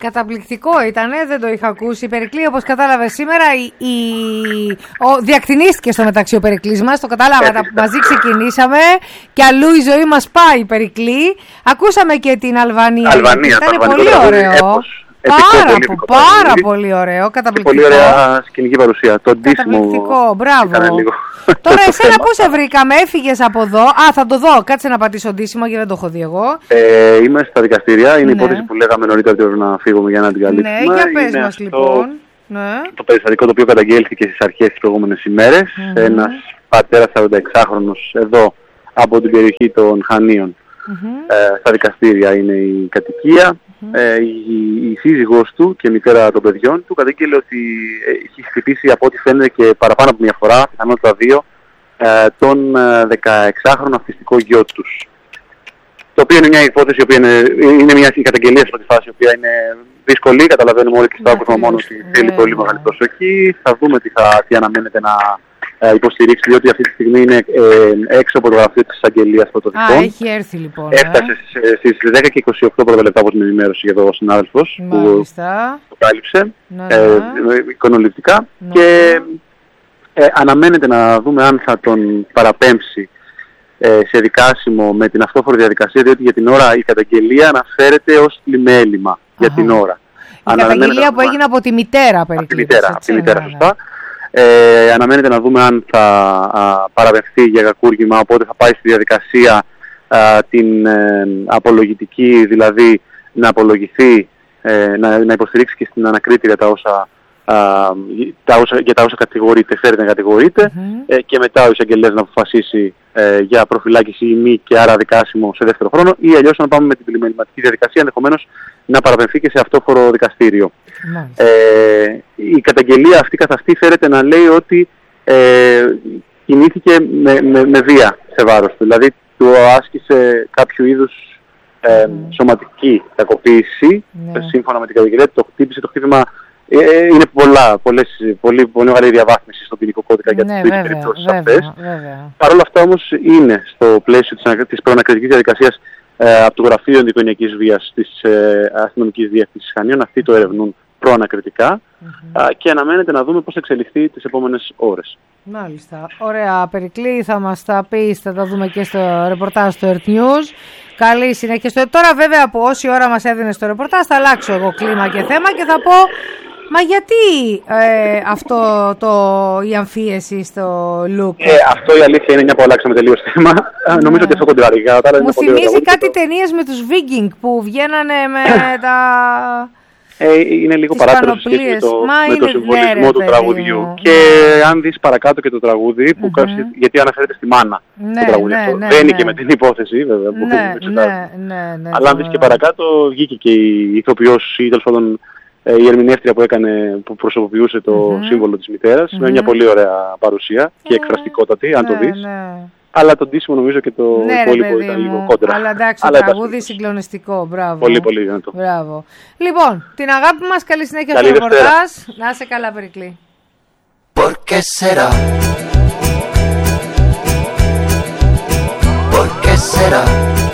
Καταπληκτικό ήτανε, δεν το είχα ακούσει. Περικλή, όπως κατάλαβες σήμερα, διακτηνίστηκε στο μεταξύ ο Περικλής μας, το κατάλαβα, μαζί ξεκινήσαμε και αλλού η ζωή μας πάει, Περικλή. Ακούσαμε και την Αλβανία. Ήταν πολύ ωραίο. Πάρα πολύ ωραίο, καταπληκτικό. Πολύ ωραία σκηνική παρουσία. Το καταπληκτικό, μπράβο. Τώρα εσένα πού σε βρήκαμε, έφυγες από εδώ? Θα το δω, κάτσε να πατήσω ντύσιμο γιατί δεν το έχω δει εγώ. Είμαι στα δικαστήρια, είναι η υπόθεση που λέγαμε νωρίτερα ότι να φύγουμε για να την καλύψουμε. Ναι, για πες μας λοιπόν. Το περιστατικό το οποίο καταγγέλθηκε στις αρχές τις προηγούμενες ημέρες. Ένας πατέρας 46χρονος εδώ από την περιοχή των Χανίων. Στα δικαστήρια είναι η κατοικία. Η σύζυγός του και μητέρα των παιδιών του κατήγγειλε ότι έχει χτυπήσει από ό,τι φαίνεται και παραπάνω από μια φορά, πιθανότατα δύο, τον 16χρονο αυτιστικό γιο τους. Το οποίο είναι μια υπόθεση, η οποία είναι μια καταγγελία σε πρώτη φάση, η οποία είναι δύσκολη, καταλαβαίνουμε όλοι και στο άκουσμα μόνο ότι θέλει πολύ μεγάλη προσοχή. Θα δούμε τι αναμένεται να υποστηρίξει, διότι αυτή τη στιγμή είναι έξω από το γραφείο της εισαγγελίας Πρωτοδικών. Έχει έρθει λοιπόν. Έφτασε στις 10 και 28 πρώτα λεπτά, όπως με ενημέρωσε εδώ ο συνάδελφος που το κάλυψε εικονοληπτικά. Και αναμένεται να δούμε αν θα τον παραπέμψει σε δικάσιμο με την αυτόφορη διαδικασία, διότι για την ώρα η καταγγελία αναφέρεται ως πλημέλημα για την ώρα. Η καταγγελία που έγινε από τη μητέρα, Περικλή. Από τη μητέρα, σωστά. Αναμένεται να δούμε αν θα παραβευθεί για κακούργημα, οπότε θα πάει στη διαδικασία την απολογητική, δηλαδή να απολογηθεί, να υποστηρίξει και στην ανακρίτρια για τα όσα κατηγορείται, φέρεται να κατηγορείται, και μετά ο εισαγγελέας να αποφασίσει για προφυλάκηση ή μη και άρα δικάσιμο σε δεύτερο χρόνο, ή αλλιώς να πάμε με την πλημεληματική διαδικασία, ενδεχομένως να παραπεμφθεί και σε αυτόφορο δικαστήριο. Η καταγγελία αυτή καθ' αυτή φέρεται να λέει ότι κινήθηκε με βία σε βάρος του, δηλαδή του άσκησε κάποιο είδους σωματική κακοποίηση, σύμφωνα με την καταγγελία, το χτύπησε, το χτύπημα είναι πολύ μεγάλη διαβάθμιση στον ποινικό κώδικα για τις τρεις περιπτώσεις αυτές. Παρ' όλα αυτά όμως είναι στο πλαίσιο της προανακριτικής διαδικασίας από το Γραφείο Ενδοοικογενειακής Βίας της Αστυνομικής Διεύθυνσης Χανίων. Αυτοί το ερευνούν προανακριτικά και αναμένεται να δούμε πώς θα εξελιχθεί τις επόμενες ώρες. Μάλιστα. Ωραία, Περικλή, θα μας τα πεις, θα τα δούμε και στο ρεπορτάζ του Earth News. Καλή συνέχεια. Τώρα βέβαια από όση ώρα μας έδινε στο ρεπορτάζ θα αλλάξω εγώ κλίμα και θέμα και θα πω, μα γιατί η αμφίεση στο look? Αυτό η αλήθεια είναι, μια που αλλάξαμε τελείως θέμα. Νομίζω ότι αυτό κοντράρει. Μου θυμίζει κάτι ταινίες με τους Viking που βγαίνανε με τα... Είναι λίγο παράτερο σε σχέση με το συμβολισμό του τραγουδιού. Και αν δεις παρακάτω και το τραγούδι, γιατί αναφέρεται στη μάνα το τραγούδι αυτό. Δεν είναι και με την υπόθεση βέβαια που αλλά αν δεις και παρακάτω, βγήκε και η ηθοποιός ή τέλος πάντων η ερμηνεύτρια που προσωποποιούσε το σύμβολο της μητέρας, με μια πολύ ωραία παρουσία και εκφραστικότατη, αν το δεις. Αλλά το ντύσιμο νομίζω και το υπόλοιπο ήταν λίγο κόντρα. Αλλά εντάξει, το τραγούδι συγκλονιστικό. Μπράβο. Πολύ, πολύ δυνατό. Μπράβο. Λοιπόν, την αγάπη μας, καλή συνέχεια στο ρεπορτάζ. Να είσαι καλά, Περικλή. ¿Por qué será? ¿Por qué será?